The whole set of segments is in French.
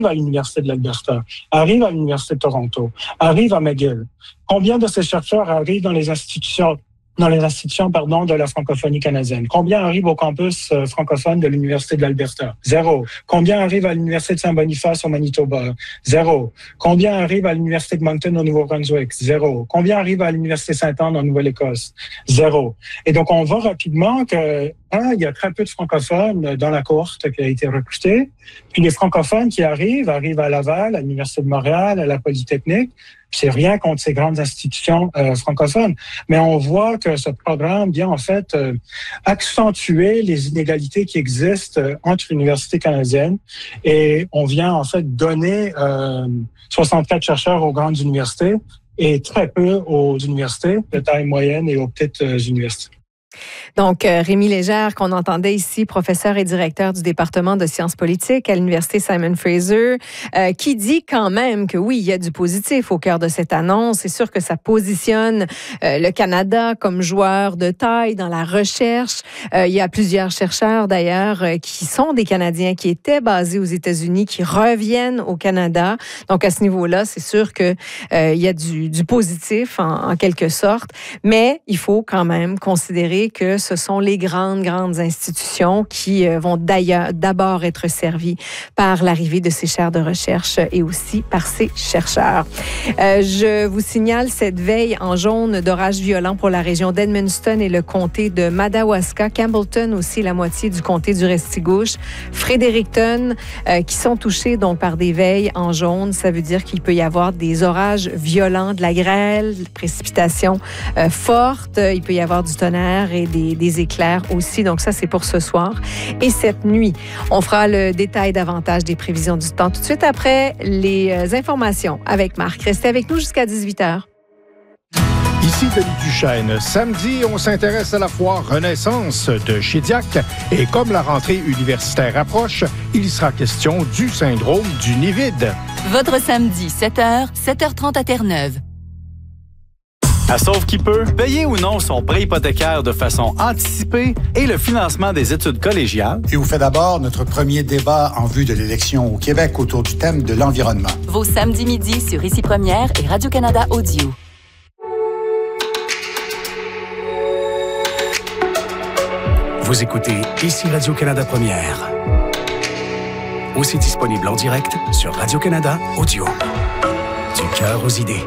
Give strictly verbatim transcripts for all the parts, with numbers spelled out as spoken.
à l'Université de l'Alberta, arrivent à l'Université de Toronto, arrivent à McGill. Combien de ces chercheurs arrivent dans les institutions dans les institutions pardon, de la francophonie canadienne? Combien arrivent au campus euh, francophone de l'Université de l'Alberta? Zéro. Combien arrivent à l'Université de Saint-Boniface au Manitoba? Zéro. Combien arrivent à l'Université de Moncton au Nouveau-Brunswick? Zéro. Combien arrivent à l'Université Sainte-Anne en Nouvelle-Écosse? Zéro. Et donc, on voit rapidement que, un, il y a très peu de francophones dans la cohorte qui a été recrutée. Puis les francophones qui arrivent, arrivent à Laval, à l'Université de Montréal, à la Polytechnique. C'est rien contre ces grandes institutions euh, francophones, mais on voit que ce programme vient en fait euh, accentuer les inégalités qui existent euh, entre universités canadiennes et on vient en fait donner euh, soixante-quatre chercheurs aux grandes universités et très peu aux universités de taille moyenne et aux petites euh, universités. Donc, euh, Rémi Légère, qu'on entendait ici, professeur et directeur du département de sciences politiques à l'Université Simon Fraser, euh, qui dit quand même que oui, il y a du positif au cœur de cette annonce. C'est sûr que ça positionne euh, le Canada comme joueur de taille dans la recherche. Euh, il y a plusieurs chercheurs, d'ailleurs, euh, qui sont des Canadiens, qui étaient basés aux États-Unis, qui reviennent au Canada. Donc, à ce niveau-là, c'est sûr que euh, il y a du, du positif, en, en quelque sorte. Mais il faut quand même considérer que ce sont les grandes, grandes institutions qui vont d'ailleurs d'abord être servies par l'arrivée de ces chaires de recherche et aussi par ces chercheurs. Euh, je vous signale cette veille en jaune d'orages violents pour la région d'Edmundston et le comté de Madawaska, Campbellton aussi, la moitié du comté du Restigouche, Fredericton, euh, qui sont touchés donc par des veilles en jaune. Ça veut dire qu'il peut y avoir des orages violents, de la grêle, des précipitations euh, fortes. Il peut y avoir du tonnerre et des, des éclairs aussi. Donc ça, c'est pour ce soir. Et cette nuit, on fera le détail davantage des prévisions du temps tout de suite après les informations avec Marc. Restez avec nous jusqu'à dix-huit heures. Ici Denis Duchesne. Samedi, on s'intéresse à la foire Renaissance de Shediac. Et comme la rentrée universitaire approche, il sera question du syndrome du nid vide. Votre samedi, sept heures, sept heures trente à Terre-Neuve. À Sauve qui peut, payer ou non son prêt hypothécaire de façon anticipée et le financement des études collégiales. Et vous fait d'abord notre premier débat en vue de l'élection au Québec autour du thème de l'environnement. Vos samedis midi sur Ici Première et Radio-Canada Audio. Vous écoutez Ici Radio-Canada Première. Aussi disponible en direct sur Radio-Canada Audio. Du cœur aux idées.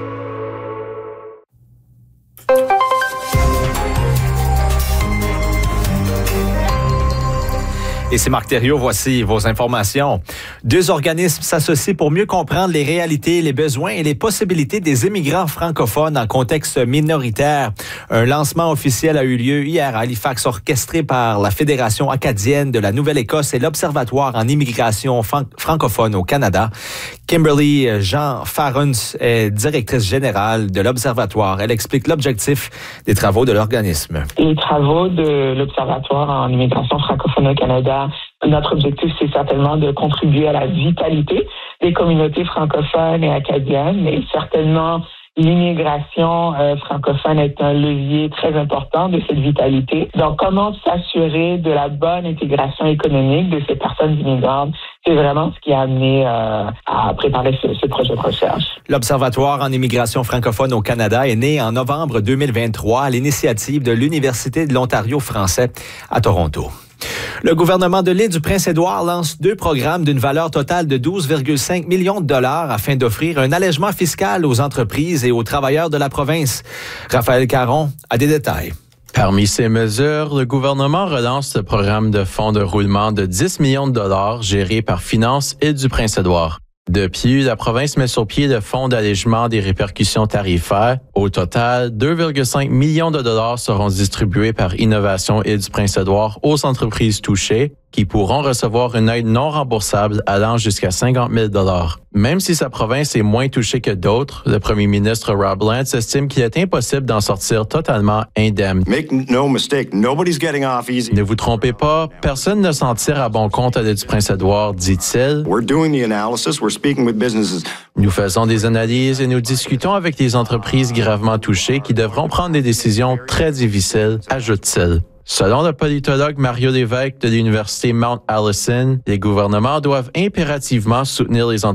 Et c'est Marc Thériault, voici vos informations. Deux organismes s'associent pour mieux comprendre les réalités, les besoins et les possibilités des immigrants francophones en contexte minoritaire. Un lancement officiel a eu lieu hier à Halifax, orchestré par la Fédération acadienne de la Nouvelle-Écosse et l'Observatoire en immigration fran- francophone au Canada. Kimberly Jean Farens est directrice générale de l'Observatoire. Elle explique l'objectif des travaux de l'organisme. Les travaux de l'Observatoire en immigration francophone au Canada, notre objectif, c'est certainement de contribuer à la vitalité des communautés francophones et acadiennes, et certainement l'immigration euh, francophone est un levier très important de cette vitalité. Donc, comment s'assurer de la bonne intégration économique de ces personnes immigrantes? C'est vraiment ce qui a amené euh, à préparer ce, ce projet de recherche. L'Observatoire en immigration francophone au Canada est né en novembre deux mille vingt-trois à l'initiative de l'Université de l'Ontario français à Toronto. Le gouvernement de l'île du Prince-Édouard lance deux programmes d'une valeur totale de douze virgule cinq millions de dollars afin d'offrir un allègement fiscal aux entreprises et aux travailleurs de la province. Raphaël Caron a des détails. Parmi ces mesures, le gouvernement relance le programme de fonds de roulement de dix millions de dollars géré par Finances Île du Prince-Édouard. Depuis, la province met sur pied le fonds d'allègement des répercussions tarifaires. Au total, deux virgule cinq millions de dollars seront distribués par Innovation Île du Prince-Édouard aux entreprises touchées, qui pourront recevoir une aide non remboursable allant jusqu'à cinquante mille dollars. Même si sa province est moins touchée que d'autres, le premier ministre Rob Lance estime qu'il est impossible d'en sortir totalement indemne. Make no mistake, nobody's getting off easy. Ne vous trompez pas, personne ne s'en tire à bon compte à l'île du Prince-Édouard, dit-il. We're doing the analysis, we're speaking with businesses. Nous faisons des analyses et nous discutons avec les entreprises gravement touchées qui devront prendre des décisions très difficiles, ajoute-t-il. Selon le politologue Mario Lévesque de l'Université Mount Allison, les gouvernements doivent impérativement soutenir les entreprises